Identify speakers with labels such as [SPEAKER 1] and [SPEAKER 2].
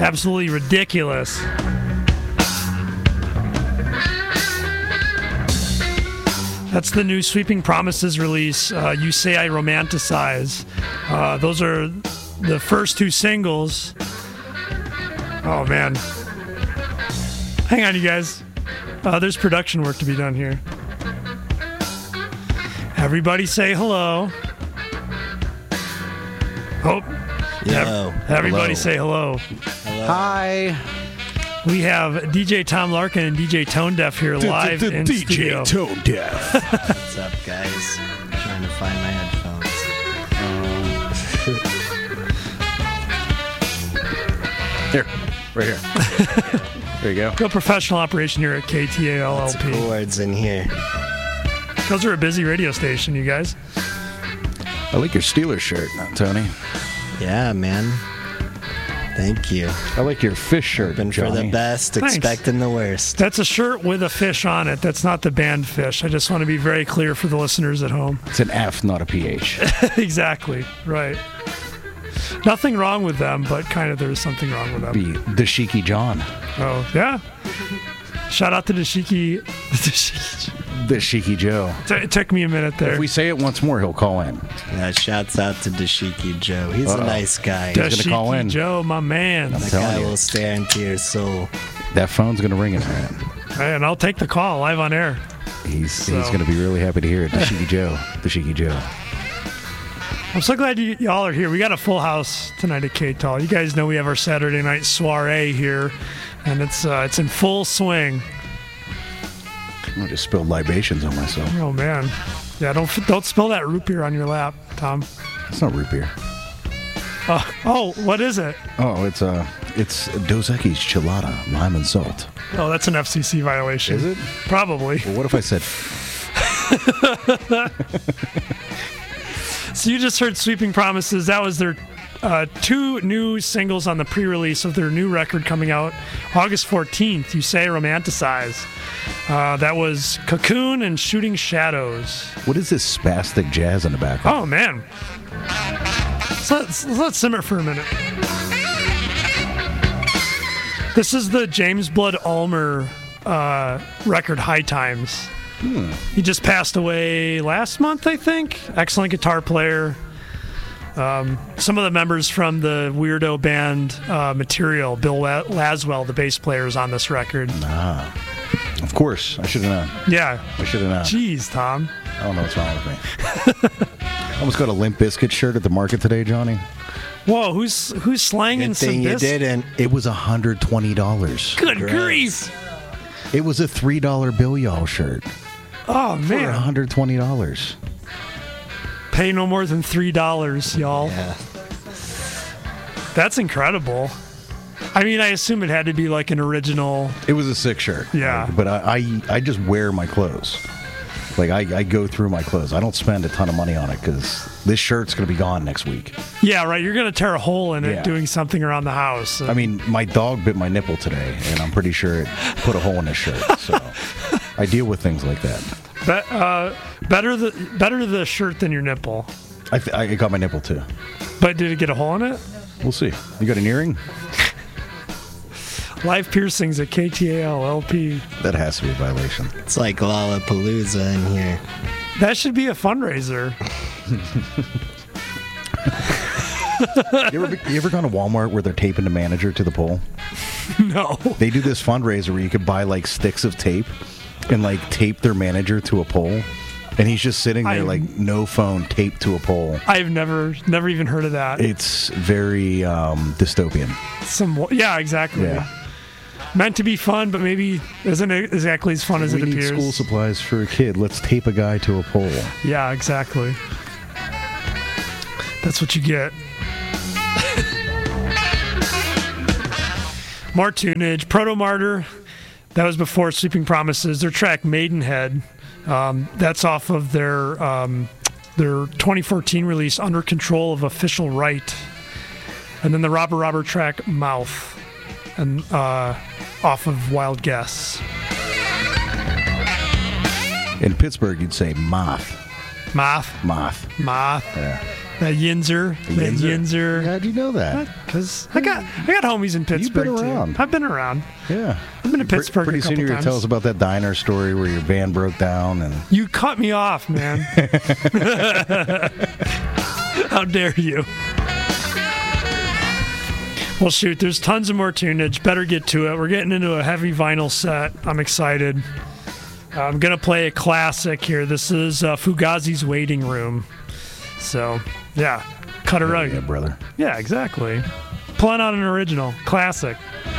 [SPEAKER 1] Absolutely ridiculous. That's the new Sweeping Promises release, You Say I Romanticize. Those are the first two singles. Oh, man. Hang on, you guys. There's production work to be done here. Everybody say hello. Oh.
[SPEAKER 2] Yo.
[SPEAKER 1] Everybody
[SPEAKER 2] Hello.
[SPEAKER 1] say hello.
[SPEAKER 2] Hello.
[SPEAKER 3] Hi.
[SPEAKER 1] We have DJ Tom Larkin and DJ Tone Deaf here live in studio.
[SPEAKER 3] DJ Tone Deaf.
[SPEAKER 2] What's up, guys? I'm trying to find my headphones.
[SPEAKER 3] Here. Right here. There you go.
[SPEAKER 1] Real professional operation here at
[SPEAKER 2] Lots of
[SPEAKER 1] KTALLP.
[SPEAKER 2] chords in here.
[SPEAKER 1] Those are a busy radio station, you guys.
[SPEAKER 3] I like your Steelers shirt, Tony.
[SPEAKER 2] Yeah, man. Thank you.
[SPEAKER 3] I like your fish shirt,
[SPEAKER 2] Hoping for
[SPEAKER 3] Johnny.
[SPEAKER 2] the best,
[SPEAKER 1] Thanks.
[SPEAKER 2] expecting the worst.
[SPEAKER 1] That's a shirt with a fish on it. That's not the band Fish. I just want to be very clear for the listeners at home.
[SPEAKER 3] It's an F, not a PH.
[SPEAKER 1] Exactly. Right. Nothing wrong with them, but kind of there's something wrong with them.
[SPEAKER 3] Be Dashiki John.
[SPEAKER 1] Oh, yeah. Shout out to Dashiki.
[SPEAKER 3] Dashiki Joe.
[SPEAKER 1] It took me a minute there.
[SPEAKER 3] If we say it once more, he'll call in.
[SPEAKER 2] Yeah, shouts out to Dashiki Joe. He's a nice guy.
[SPEAKER 3] He's gonna call
[SPEAKER 1] Dashiki
[SPEAKER 3] in.
[SPEAKER 1] Joe, my man.
[SPEAKER 2] That
[SPEAKER 3] telling
[SPEAKER 2] guy
[SPEAKER 3] you.
[SPEAKER 2] will stare into your soul.
[SPEAKER 3] That phone's going to ring in a minute.
[SPEAKER 1] And I'll take the call live on air.
[SPEAKER 3] He's going to be really happy to hear it. Dashiki Joe. Dashiki Joe.
[SPEAKER 1] I'm so glad y'all are here. We got a full house tonight at K-Tall. You guys know we have our Saturday night soiree here, and it's in full swing.
[SPEAKER 3] I just spilled libations on myself.
[SPEAKER 1] Oh man, yeah. Don't spill that root beer on your lap, Tom.
[SPEAKER 3] It's not root beer.
[SPEAKER 1] Oh, what is it?
[SPEAKER 3] Oh, it's Dos Equis Chilada, lime and salt.
[SPEAKER 1] Oh, that's an FCC violation.
[SPEAKER 3] Is it?
[SPEAKER 1] Probably.
[SPEAKER 3] Well, what if I said...
[SPEAKER 1] So you just heard Sweeping Promises. That was their two new singles on the pre-release of their new record coming out August 14th, You Say Romanticize. That was Cocoon and Shooting Shadows.
[SPEAKER 3] What is this spastic jazz in the background?
[SPEAKER 1] Oh, man. So let's simmer for a minute. This is the James Blood Ulmer record, High Times. He just passed away last month, I think. Excellent guitar player. Some of the members from the weirdo band Material, Bill Laswell, the bass player, is on this record.
[SPEAKER 3] Of course. I should have known.
[SPEAKER 1] Yeah.
[SPEAKER 3] I should have known.
[SPEAKER 1] Jeez, Tom.
[SPEAKER 3] I don't know what's wrong with me. I almost got a Limp Bizkit shirt at the market today, Johnny.
[SPEAKER 1] Whoa, who's slanging
[SPEAKER 2] Good
[SPEAKER 1] some
[SPEAKER 2] thing you
[SPEAKER 1] biscuits?
[SPEAKER 2] didn't.
[SPEAKER 3] It was $120.
[SPEAKER 1] Good
[SPEAKER 2] Gross.
[SPEAKER 1] grief.
[SPEAKER 3] It was a $3 Bill Y'all shirt
[SPEAKER 1] Oh,
[SPEAKER 3] for
[SPEAKER 1] man.
[SPEAKER 3] $120.
[SPEAKER 1] Pay no more than $3, y'all.
[SPEAKER 2] Yeah.
[SPEAKER 1] That's incredible. I mean, I assume it had to be like an original.
[SPEAKER 3] It was a sick shirt.
[SPEAKER 1] Yeah.
[SPEAKER 3] But I just wear my clothes. Like, I go through my clothes. I don't spend a ton of money on it because this shirt's going to be gone next week.
[SPEAKER 1] Yeah, right. You're going to tear a hole in it
[SPEAKER 3] Yeah.
[SPEAKER 1] doing something around the house.
[SPEAKER 3] I mean, my dog bit my nipple today, and I'm pretty sure it put a hole in his shirt. So I deal with things like that.
[SPEAKER 1] Better the shirt than your nipple.
[SPEAKER 3] I got my nipple too.
[SPEAKER 1] But did it get a hole in it?
[SPEAKER 3] We'll see. You got an earring?
[SPEAKER 1] Live piercings at KTAL LP.
[SPEAKER 3] That has to be a violation.
[SPEAKER 2] It's like Lollapalooza in here.
[SPEAKER 1] That should be a fundraiser.
[SPEAKER 3] You ever gone to Walmart where they're taping the manager to the pole?
[SPEAKER 1] No.
[SPEAKER 3] They do this fundraiser where you could buy like sticks of tape and like tape their manager to a pole. And he's just sitting there like no phone taped to a pole.
[SPEAKER 1] I've never even heard of that.
[SPEAKER 3] It's very dystopian.
[SPEAKER 1] Yeah, exactly.
[SPEAKER 3] Yeah.
[SPEAKER 1] Meant to be fun, but maybe isn't exactly as fun as
[SPEAKER 3] We
[SPEAKER 1] it
[SPEAKER 3] need
[SPEAKER 1] appears.
[SPEAKER 3] school supplies for a kid. Let's tape a guy to a pole.
[SPEAKER 1] Yeah, exactly. That's what you get. More tunage. Proto Martyr. That was before Sweeping Promises. Their track Maidenhead. That's off of their 2014 release Under Control of Official Right. And then the Robber track Mouth. And off of Wild Guess.
[SPEAKER 3] In Pittsburgh, you'd say moth.
[SPEAKER 1] Moth.
[SPEAKER 3] Moth.
[SPEAKER 1] Moth.
[SPEAKER 3] Yeah.
[SPEAKER 1] That Yinzer. That Yinzer.
[SPEAKER 3] How'd you know that?
[SPEAKER 1] Because I got homies in Pittsburgh.
[SPEAKER 3] You've been around.
[SPEAKER 1] Too. I've been around.
[SPEAKER 3] Yeah.
[SPEAKER 1] I've been to Pittsburgh
[SPEAKER 3] Pretty
[SPEAKER 1] a couple
[SPEAKER 3] soon you're going
[SPEAKER 1] times.
[SPEAKER 3] to tell us about that diner story where your van broke down. And
[SPEAKER 1] You cut me off, man. How dare you? Well, shoot, there's tons of more tunage. Better get to it. We're getting into a heavy vinyl set. I'm excited. I'm going to play a classic here. This is Fugazi's Waiting Room. So, yeah, cut it right.
[SPEAKER 3] Yeah, brother.
[SPEAKER 1] Yeah, exactly. Pulling out an original. Classic.